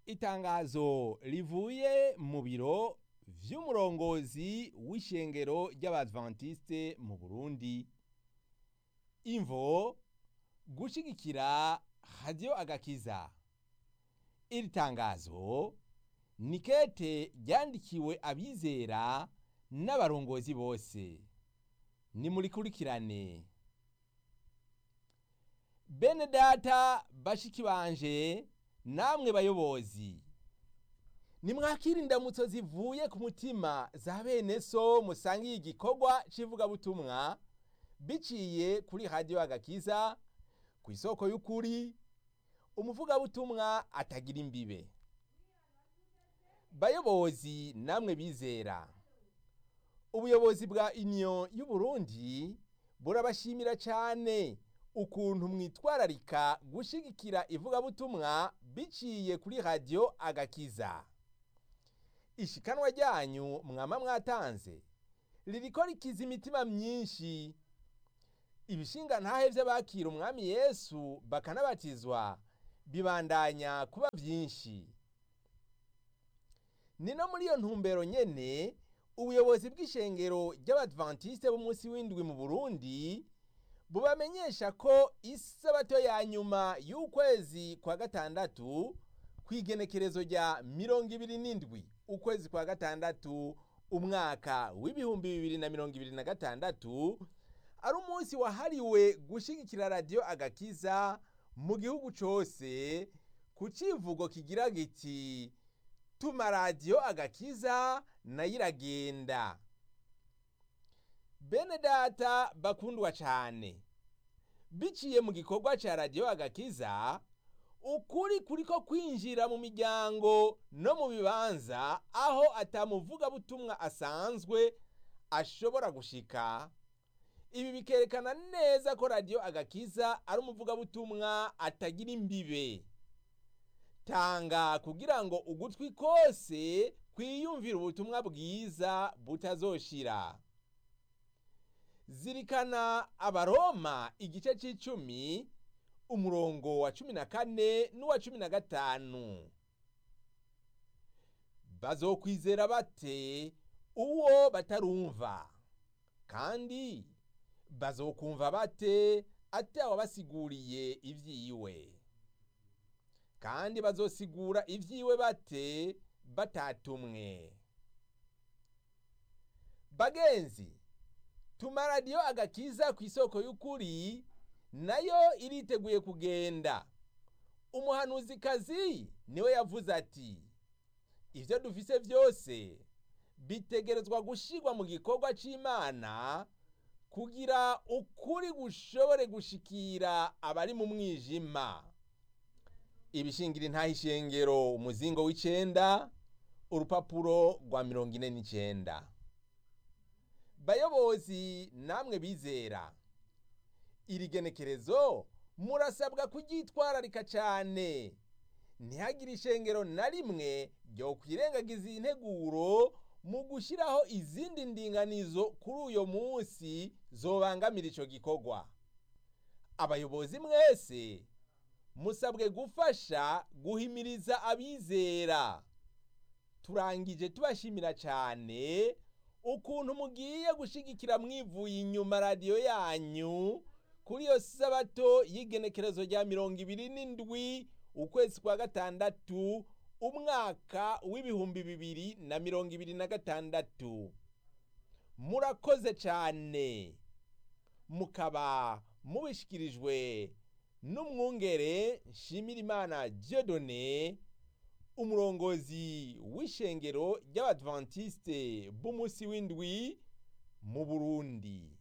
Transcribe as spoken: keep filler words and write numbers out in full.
Itangazo rivuye mu biro vy'umurongozi w'ishengero ry'Abadventiste mu Burundi. Imvo: gushigikira Radio Agakiza. Iri tangazo ni kete ryandikiwe abizera n'abarongozi bose. Nimurikurikirane. Bene data bashiki banje, namwe bayobozi, nimwakira indamutso zivuye ku mutima za bene so musangiye igikorwa c'ivugabutumwa biciye kuri Radio Agakiza, ku isoko y'ukuri, umuvugabutumwa atagira imbibe. Bayobozi namwe bizera, ubuyobozi bwa Union y'u Burundi burabashimira cyane ukuntu mwitwararika gushigikira ivugabutumwa biciye kuri Radio Agakiza. Ishikanwa ryanyu mwama mwatanze ririko rikiza imitima myinshi. Ibishinga ntahe vy'abakira umwami Yesu bakanabatizwa bibandanya kuba vyinshi. Ni no muri iyo ntumbero nyene ubuyobozi bw'ishengero ry'Abadventiste b'umunsi w'indwi mu Burundi bubamenyesha ko isabato ya nyuma y'ukwezi kwa gatandatu kw'igenekerezo rya mirongo ibiri n'indwi ukwezi kwa gatandatu umwaka w'ibihumbi bibiri na mirongo ibiri na gatandatu ari umunsi wahariwe gushigikira Radio Agakiza mu gihugu cose, ku civugo kigira giti tuma Radio Agakiza nayo iragenda. Bene data bakundwa cane, biciye mu gikorwa ca Radio Agakiza, ukuri kuriko kwinjira mu miryango no mu bibanza aho atamuvuga butumwa asanzwe ashobora gushika. Ibi bikerekana neza ko Radio Agakiza ari umuvuga butumwa atagira imbibe. Tanga kugira ngo ugutwi kose kwiyumvira ubutumwa bwiza butazoshira. Zirikana Abaroma igice c'icumi umurongo wa cumi na kane n'uwa cumi na gatanu. Bazokwizera bate uwo batarumva? Kandi bazokumva bate atawabasiguriye ivyiwe? Kandi bazosigura ivyiwe bate batatumwe? Bagenzi, tuma Radio Agakiza ku isoko y'ukuri nayo iriteguye kugenda. Umuhanuzikazi niwe yavuze ati, ivyo dufise vyose bitegerezwa gushirwa mu gikorwa c'Imana kugira ukuri gushobore gushikira abari mu mwijima. Ibishingira intahe ishengero umuzingo w'icenda urupapuro rwa mirongo ine n'icenda. Bayobozi namwe bizera, iri genekerezo murasabwa kuryitwararika cane. Ntihagire ishengero na rimwe ryo kwirengagiza integuro mu gushiraho izindi ndinganizo kuri uyo munsi zobangamira ico gikorwa. Abayobozi mwese musabwe gufasha guhimiriza abizera. Turangije tubashimira cane ukuntu mugiye gushigikira mwivuye inyuma radio yanyu kuri iyo sabato y'igenekerezo rya mirongo ibiri n'indwi ukwezi kwa gatandatu umwaka w'ibihumbi bibiri na mirongo ibiri na gatandatu. Murakoze cane. Mukaba mubishikirijwe n'umwungere Nshimirimana Dieudonné, umurongozi w'ishengero ry'Abadventiste b'umunsi w'indwi mu Burundi.